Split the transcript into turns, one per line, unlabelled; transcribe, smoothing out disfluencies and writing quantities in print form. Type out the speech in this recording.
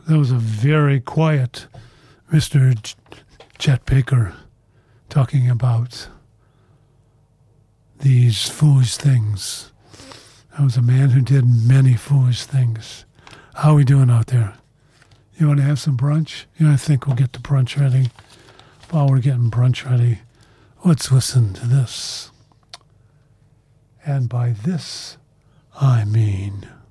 That was a very quiet Mr. Chet Baker talking about these foolish things. That was a man who did many foolish things. How are we doing out there? You want to have some brunch? I think we'll get the brunch ready. While we're getting brunch ready, let's listen to this. And by this, I mean...